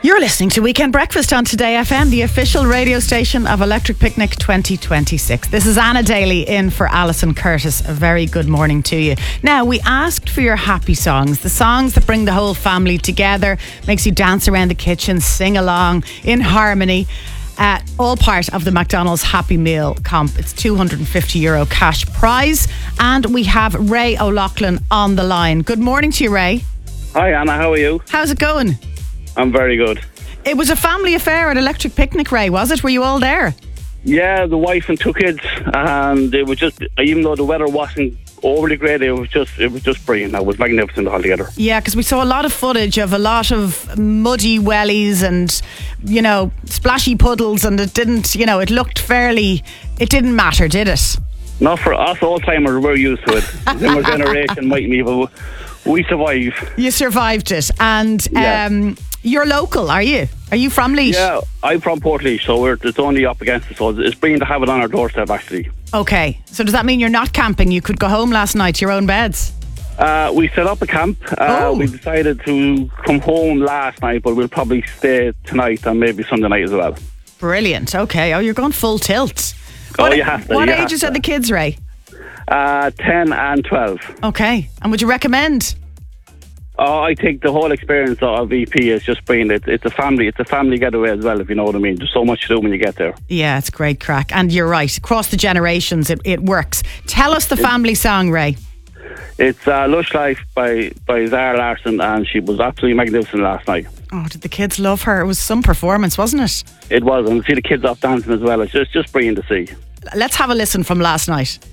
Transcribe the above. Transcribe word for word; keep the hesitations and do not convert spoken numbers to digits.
You're listening to Weekend Breakfast on Today F M, the official radio station of Electric Picnic twenty twenty-six. This is Anna Daly in for Alison Curtis. A very good morning to you. Now, we asked for your happy songs, the songs that bring the whole family together, makes you dance around the kitchen, sing along in harmony. Uh, all part of the McDonald's Happy Meal comp. It's two hundred fifty euro cash prize. And we have Ray O'Loughlin on the line. Good morning to you, Ray. Hi Anna, how are you? How's it going? I'm very good. It was a family affair at Electric Picnic, Ray, was it? Were you all there? Yeah, the wife and two kids, and it was just, even though the weather wasn't overly great, it was just it was just brilliant. It was magnificent altogether. Yeah, because we saw a lot of footage of a lot of muddy wellies and, you know, splashy puddles, and it didn't, you know, it looked fairly, it didn't matter, did it? Not for us old-timers, we're used to it. Our generation might be, but we survive. You survived it, and Yeah. um, you're local, are you? Are you from Laois? Yeah, I'm from Portlaoise, so we're, it's only up against us, so it's brilliant to have it on our doorstep, actually. Okay, so does that mean you're not camping? You could go home last night to your own beds? Uh, we set up a camp. Uh, Oh. We decided to come home last night, but we'll probably stay tonight and maybe Sunday night as well. Brilliant, okay. Oh, you're going full tilt. Oh, What, you have to, what you have ages to. are the kids, Ray? Uh, ten and twelve. Okay, and would you recommend? Oh, I think the whole experience of E P is just brilliant. It's, it's a family, it's a family getaway as well, if you know what I mean. There's so much to do when you get there. Yeah, it's great crack. And you're right, across the generations, it, it works. Tell us the family song, Ray. It's uh, Lush Life by, by Zara Larson, and she was absolutely magnificent last night. Oh, did the kids love her? It was some performance, wasn't it? It was, and to see the kids off dancing as well, it's just, just brilliant to see. Let's have a listen from last night.